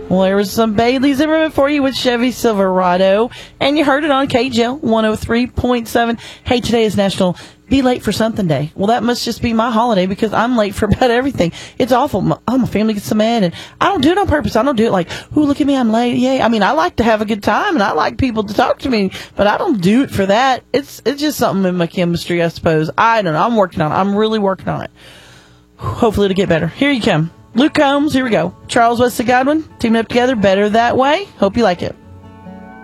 Well, there was some Bailey Zimmerman for you with Chevy Silverado, and you heard it on KGL 103.7. Hey, today is National Be Late for Something Day. Well, that must just be my holiday because I'm late for about everything. It's awful. My family gets so mad, and I don't do it on purpose. I don't do it like, ooh, look at me, I'm late. Yay. I mean, I like to have a good time, and I like people to talk to me, but I don't do it for that. It's just something in my chemistry, I suppose. I don't know. I'm working on it. I'm really working on it. Hopefully it'll get better. Here you come. Luke Combs, here we go. Charles Wesley Godwin, teaming up together, Better That Way. Hope you like it.